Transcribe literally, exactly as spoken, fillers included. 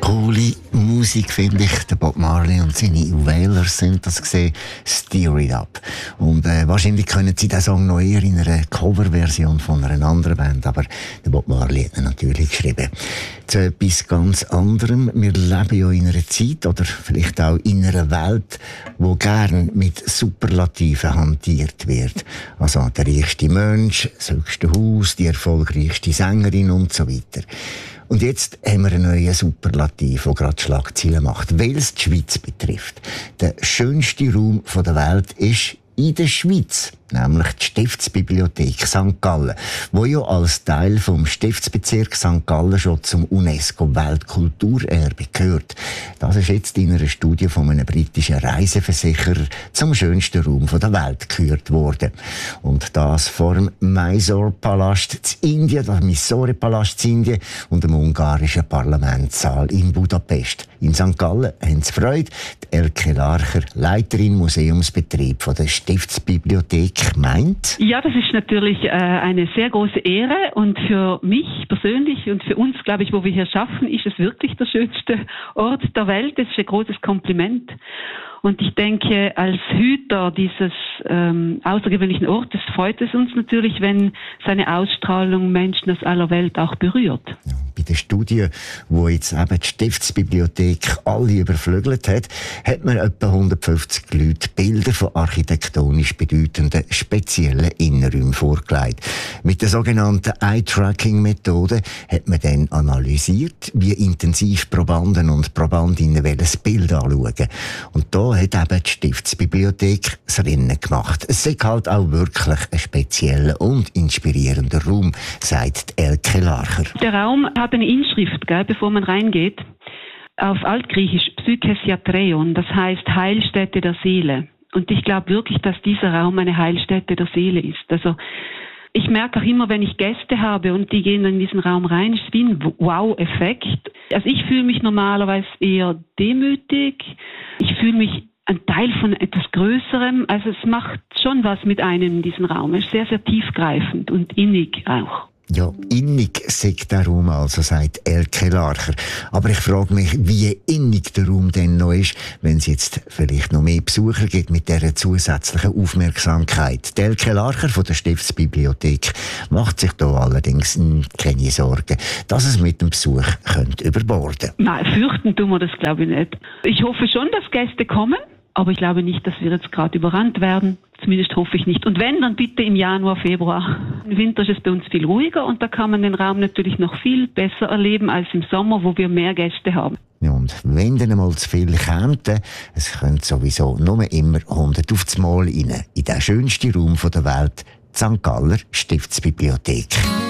Coole Musik, finde ich. Der Bob Marley und seine Wailers sind das gesehen. Steer It Up. Und äh, wahrscheinlich können Sie den Song noch eher in einer Coverversion von einer anderen Band, aber der Bob Marley hat ihn natürlich geschrieben. Zu etwas ganz anderem. Wir leben ja in einer Zeit oder vielleicht auch in einer Welt, wo gern mit Superlativen hantiert wird. Also der reichste Mensch, das höchste Haus, die erfolgreichste Sängerin und so weiter. Und jetzt haben wir einen neuen Superlativ, der gerade Schlagzeilen macht, weil es die Schweiz betrifft. Der schönste Raum der Welt ist in der Schweiz, nämlich die Stiftsbibliothek Sankt Gallen, wo ja als Teil vom Stiftsbezirk Sankt Gallen schon zum UNESCO-Weltkulturerbe gehört. Das ist jetzt in einer Studie von einem britischen Reiseversicherer zum schönsten Raum der Welt gekürt worden. Und das vor dem Mysore-Palast in Indien, der Mysore-Palast in Indien und dem ungarischen Parlamentssaal in Budapest. In Sankt Gallen haben sie Freude. Die Elke Larcher, Leiterin Museumsbetrieb von der Stiftsbibliothek, meint: Ja, das ist natürlich äh, eine sehr große Ehre und für mich persönlich und für uns, glaube ich, wo wir hier schaffen, ist es wirklich der schönste Ort der Welt. Das ist ein großes Kompliment. Und ich denke, als Hüter dieses ähm, außergewöhnlichen Ortes freut es uns natürlich, wenn seine Ausstrahlung Menschen aus aller Welt auch berührt. Ja, bei der Studie, wo jetzt eben die Stiftsbibliothek alle überflügelt hat, hat man etwa hundertfünfzig Leute Bilder von architektonisch bedeutenden speziellen Innenräumen vorgelegt. Mit der sogenannten Eye-Tracking-Methode hat man dann analysiert, wie intensiv Probanden und Probandinnen das Bild anschauen. Und da hat eben die Stiftsbibliothek das Rennen gemacht. Es ist halt auch wirklich ein spezieller und inspirierender Raum, sagt Elke Larcher. Der Raum hat eine Inschrift, gell, bevor man reingeht, auf Altgriechisch Psychesiatreion, das heißt Heilstätte der Seele. Und ich glaube wirklich, dass dieser Raum eine Heilstätte der Seele ist. Also ich merke auch immer, wenn ich Gäste habe und die gehen in diesen Raum rein, ist wie ein Wow-Effekt. Also ich fühle mich normalerweise eher demütig. Ich fühle mich ein Teil von etwas Größerem. Also es macht schon was mit einem in diesem Raum. Es ist sehr, sehr tiefgreifend und innig auch. Ja, innig sagt der Raum also, sagt Elke Larcher. Aber ich frage mich, wie innig der Raum denn noch ist, wenn es jetzt vielleicht noch mehr Besucher gibt mit dieser zusätzlichen Aufmerksamkeit. Die Elke Larcher von der Stiftsbibliothek macht sich da allerdings keine Sorgen, dass es mit dem Besuch könnte überborden. Nein, fürchten tun wir das glaube ich nicht. Ich hoffe schon, dass Gäste kommen, aber ich glaube nicht, dass wir jetzt gerade überrannt werden. Zumindest hoffe ich nicht. Und wenn, dann bitte im Januar, Februar. Im Winter ist es bei uns viel ruhiger und da kann man den Raum natürlich noch viel besser erleben als im Sommer, wo wir mehr Gäste haben. Ja, und wenn dann mal zu viele kämen, es können sowieso nur immer hundert auf das Mal rein, in den schönsten Raum der Welt, die Sankt Galler Stiftsbibliothek.